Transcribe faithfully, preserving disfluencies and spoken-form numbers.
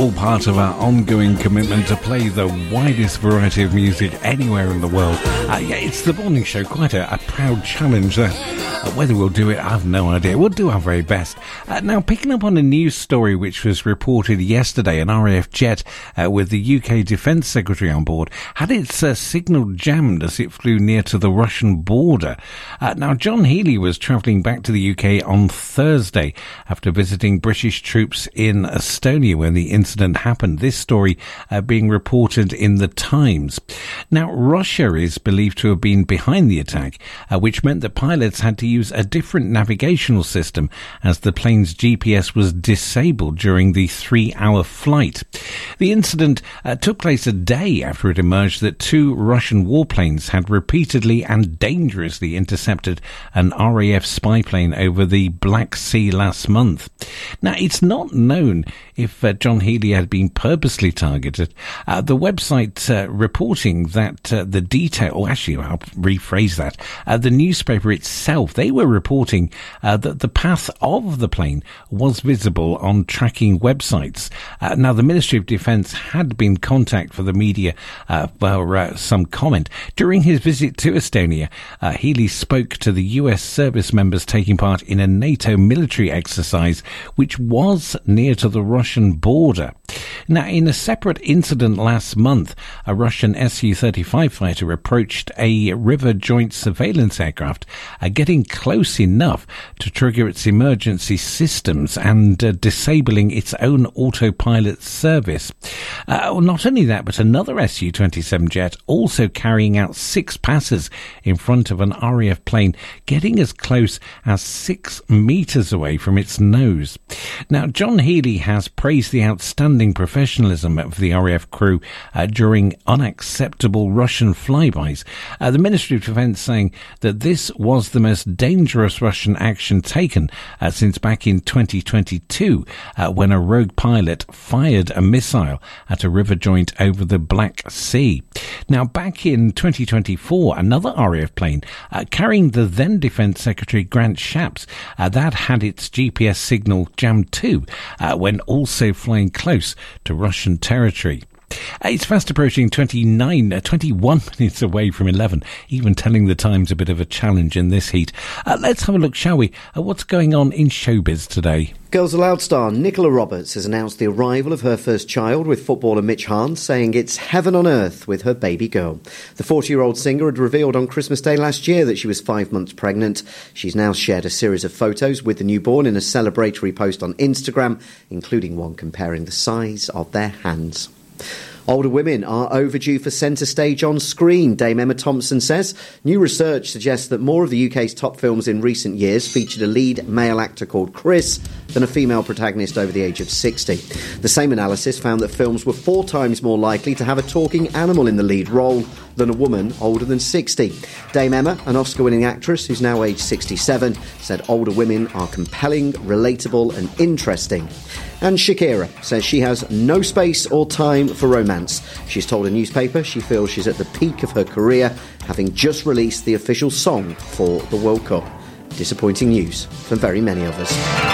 all part of our ongoing commitment to play the widest variety of music anywhere in the world. Uh, yeah, it's the morning show, quite a, a proud challenge there. Uh, whether we'll do it, I have no idea. We'll do our very best. Uh, now, picking up on a news story which was reported yesterday, an R A F jet uh, with the U K Defence Secretary on board had its uh, signal jammed as it flew near to the Russian border. Uh, now, John Healey was travelling back to the U K on Thursday after visiting British troops in Estonia when the incident happened. This story uh, being reported in the Times. Now, Russia is believed to have been behind the attack, uh, which meant that pilots had to use a different navigational system as the plane's G P S was disabled during the three-hour flight. The incident uh, took place a day after it emerged that two Russian warplanes had repeatedly and dangerously intercepted an R A F spy plane over the Black Sea last month. Now, it's not known if uh, John Healey had been purposely targeted. Uh, the website uh, reporting that uh, the detail, or actually I'll rephrase that, uh, the newspaper itself, they were reporting uh, that the path of the plane was visible on tracking websites. Uh, now, the Ministry of Defence had been contact for the media uh, for uh, some comment. During his visit to Estonia, uh, Healey spoke to the U S service members taking part in a NATO military exercise, which was near to the Russian border. Now, in a separate incident last month, a Russian S U thirty-five fighter approached a River Joint surveillance aircraft, uh, getting close enough to trigger its emergency systems and uh, disabling its own autopilot service. Uh, well, not only that, but another S U twenty-seven jet also carrying out six passes in front of an R A F plane, getting as close as six metres away from its nose. Now, John Healey has praised the outstanding professionalism of the R A F crew uh, during unacceptable Russian flybys. Uh, the Ministry of Defence saying that this was the most dangerous Russian action taken uh, since back in twenty twenty-two, uh, when a rogue pilot fired a missile at a river joint over the Black Sea. Now, back in twenty twenty-four, another R A F plane uh, carrying the then Defence Secretary Grant Shapps, uh, that had its G P S signal jammed too, uh, when also flying close to Russian territory. It's fast approaching twenty-nine, uh, twenty-one minutes away from eleven, even telling the Times a bit of a challenge in this heat. Uh, let's have a look, shall we, at what's going on in showbiz today. Girls Aloud star Nicola Roberts has announced the arrival of her first child with footballer Mitch Hahn, saying it's heaven on earth with her baby girl. The forty-year-old singer had revealed on Christmas Day last year that she was five months pregnant. She's now shared a series of photos with the newborn in a celebratory post on Instagram, including one comparing the size of their hands. Older women are overdue for centre stage on screen, Dame Emma Thompson says. New research suggests that more of the U K's top films in recent years featured a lead male actor called Chris than a female protagonist over the age of sixty. The same analysis found that films were four times more likely to have a talking animal in the lead role than a woman older than sixty. Dame Emma, an Oscar-winning actress who's now aged sixty-seven, said older women are compelling, relatable and interesting. And Shakira says she has no space or time for romance. She's told a newspaper she feels she's at the peak of her career, having just released the official song for the World Cup. Disappointing news for very many of us.